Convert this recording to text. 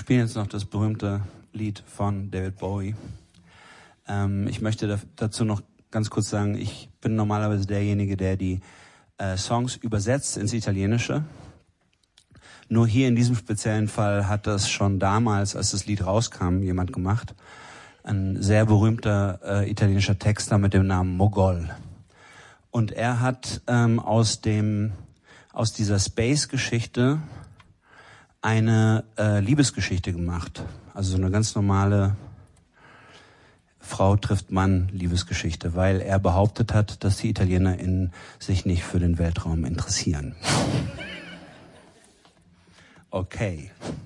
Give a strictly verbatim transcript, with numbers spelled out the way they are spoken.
spielen jetzt noch das berühmte Lied von David Bowie. Ähm, ich möchte da, dazu noch ganz kurz sagen, ich bin normalerweise derjenige, der die äh, Songs übersetzt ins Italienische. Nur hier in diesem speziellen Fall hat das schon damals, als das Lied rauskam, jemand gemacht. Ein sehr berühmter äh, italienischer Texter mit dem Namen Mogol. Und er hat ähm, aus dem aus dieser Space-Geschichte eine äh, Liebesgeschichte gemacht. Also so eine ganz normale Frau trifft Mann Liebesgeschichte, weil er behauptet hat, dass die ItalienerInnen sich nicht für den Weltraum interessieren. Okay.